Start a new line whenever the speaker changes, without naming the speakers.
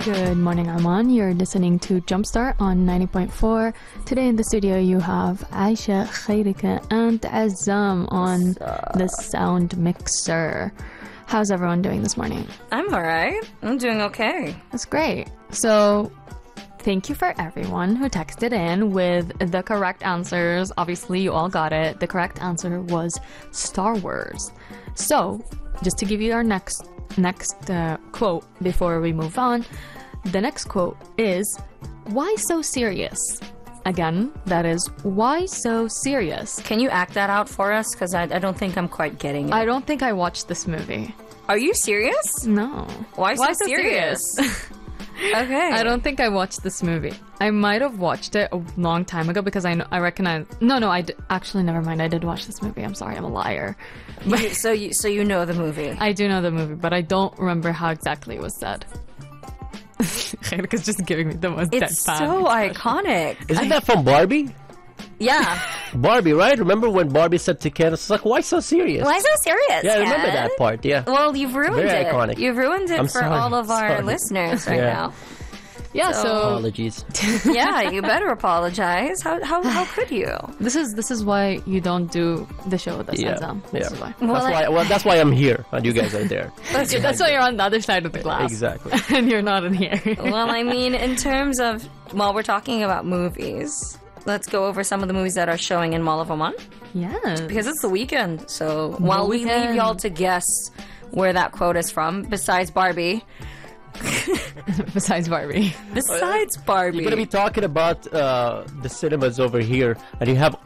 Good morning, Arman. You're listening to Jumpstart on 90.4. Today in the studio you have Aisha, Khairika, and Azam on the sound mixer. How's everyone doing this morning?
I'm alright. I'm doing okay.
That's great. So, thank you for everyone who texted in with the correct answers. Obviously, you all got it. The correct answer was Star Wars. So, just to give you our next quote before we move on, the next quote is, "Why so serious?" Again, that is, why so serious?
Can you act that out for us? Because I don't think I'm quite getting it.
I don't think I watched this movie.
Are you serious?
No.
Why so serious? Okay.
I don't think I watched this movie. I might have watched it a long time ago because I recognize... Actually, never mind. I did watch this movie. I'm sorry. I'm a liar.
So you know the movie.
I do know the movie, but I don't remember how exactly it was said. Khairika's just giving me the most deadpan.
It's so iconic.
Isn't that from Barbie?
Yeah.
Barbie, right? Remember when Barbie said to Ken, it's like, why so serious?
Why so serious?
Yeah, I remember
Ken?
that part, yeah.
Well, you've ruined
Very
it.
iconic.
You've ruined it
I'm
for
sorry.
all of our
Sorry.
listeners right
Yeah.
now.
Yeah, so
Apologies.
Yeah, you better apologize. How could you?
this is why you don't do the show with us,
Yeah,
Azam.
yeah.
This is why.
That's why I'm here, and you guys are there.
That's why you're on the other side of the glass.
Exactly.
And you're not in here.
Well, I mean, in terms of, while we're talking about movies, let's go over some of the movies that are showing in Mall of Oman.
Yes.
Because it's the weekend. So while we leave y'all to guess where that quote is from, besides Barbie.
Besides Barbie.
Besides Barbie.
You're going to be talking about the cinemas over here, and you have